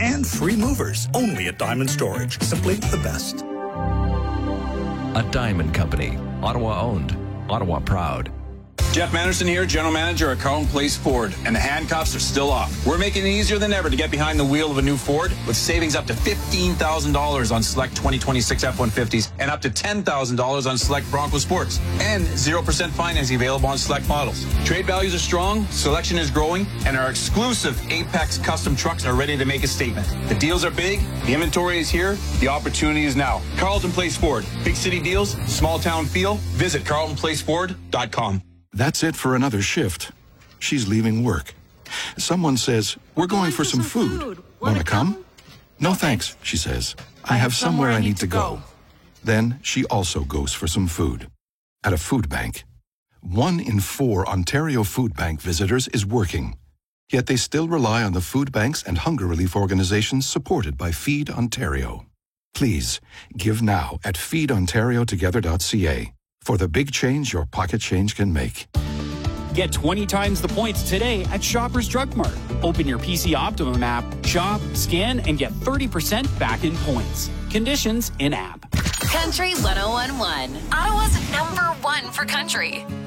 and free movers. Only at Diamond Storage. Simply the best. A Diamond Company. Ottawa owned. Ottawa proud. Jeff Manderson here, General Manager at Carleton Place Ford, and the handcuffs are still off. We're making it easier than ever to get behind the wheel of a new Ford with savings up to $15,000 on select 2026 F-150s and up to $10,000 on select Bronco Sports, and 0% financing available on select models. Trade values are strong, selection is growing, and our exclusive Apex custom trucks are ready to make a statement. The deals are big, the inventory is here, the opportunity is now. Carleton Place Ford. Big city deals, small town feel. Visit carletonplaceford.com. That's it for another shift. She's leaving work. Someone says, "We're going for some food. Want to come?" "No, thanks," she says. "I have somewhere I need to go." Then she also goes for some food. At a food bank. 1 in 4 Ontario Food Bank visitors is working. Yet they still rely on the food banks and hunger relief organizations supported by Feed Ontario. Please, give now at feedontariotogether.ca. For the big change your pocket change can make. Get 20 times the points today at Shoppers Drug Mart. Open your PC Optimum app, shop, scan, and get 30% back in points. Conditions in app. Country 101.1. Ottawa's #1 for country.